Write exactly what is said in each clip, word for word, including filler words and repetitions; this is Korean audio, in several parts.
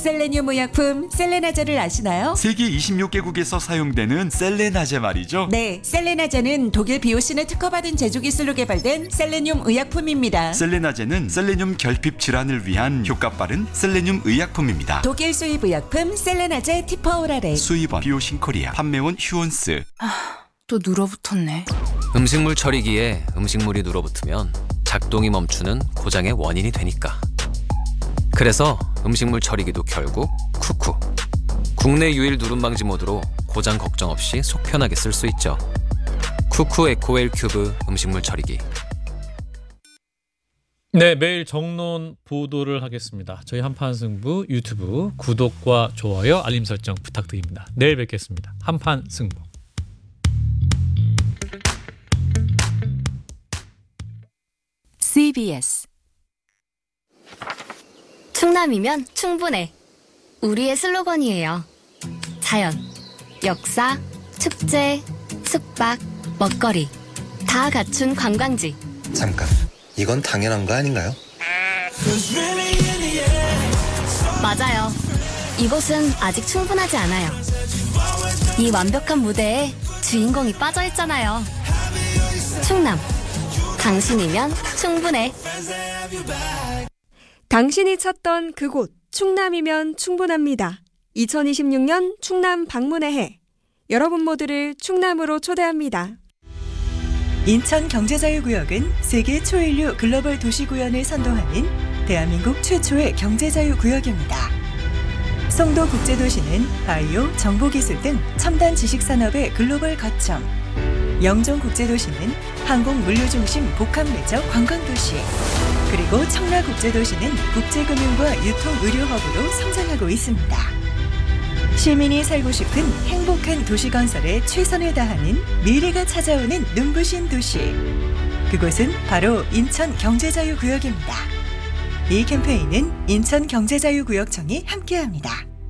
셀레늄 의약품 셀레나제를 아시나요? 세계 이십육 개국에서 사용되는 셀레나제 말이죠. 네, 셀레나제는 독일 비오신에 특허받은 제조 기술로 개발된 셀레늄 의약품입니다. 셀레나제는 셀레늄 결핍 질환을 위한 효과 빠른 셀레늄 의약품입니다. 독일 수입 의약품 셀레나제 티퍼오랄에 수입원 비오신 코리아, 판매원 휴온스. 또 눌어붙었네. 음식물 처리기에 음식물이 눌어붙으면 작동이 멈추는 고장의 원인이 되니까. 그래서 음식물 처리기도 결국 쿠쿠. 국내 유일 누름 방지 모드로 고장 걱정 없이 속 편하게 쓸 수 있죠. 쿠쿠 에코웰 큐브 음식물 처리기. 네, 매일 정론 보도를 하겠습니다. 저희 한판승부 유튜브 구독과 좋아요, 알림 설정 부탁드립니다. 내일 뵙겠습니다. 한판승부. 씨비에스 충남이면 충분해. 우리의 슬로건이에요. 자연, 역사, 축제, 숙박, 먹거리 다 갖춘 관광지. 잠깐, 이건 당연한 거 아닌가요? 맞아요. 이곳은 아직 충분하지 않아요. 이 완벽한 무대에 주인공이 빠져있잖아요. 충남, 당신이면 충분해. 당신이 찾던 그곳 충남이면 충분합니다. 이천이십육 년 충남 방문의 해. 여러분 모두를 충남으로 초대합니다. 인천경제자유구역은 세계 초인류 글로벌 도시구현을 선도하는 대한민국 최초의 경제자유구역입니다. 송도국제도시는 바이오, 정보기술 등 첨단 지식산업의 글로벌 거점, 영종국제도시는 항공물류중심 복합매적 관광도시, 그리고 청라국제도시는 국제금융과 유통의료허브로 성장하고 있습니다. 시민이 살고 싶은 행복한 도시 건설에 최선을 다하는 미래가 찾아오는 눈부신 도시. 그곳은 바로 인천경제자유구역입니다. 이 캠페인은 인천경제자유구역청이 함께합니다.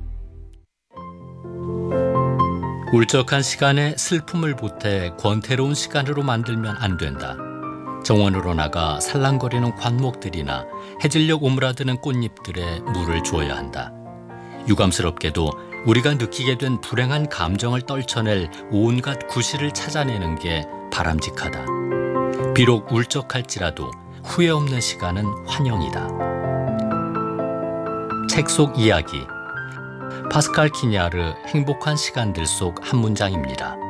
울적한 시간에 슬픔을 보태 권태로운 시간으로 만들면 안 된다. 정원으로 나가 살랑거리는 관목들이나 해질녘 오므라드는 꽃잎들에 물을 주어야 한다. 유감스럽게도 우리가 느끼게 된 불행한 감정을 떨쳐낼 온갖 구실을 찾아내는 게 바람직하다. 비록 울적할지라도 후회 없는 시간은 환영이다. 책 속 이야기, 파스칼 키냐르 행복한 시간들 속 한 문장입니다.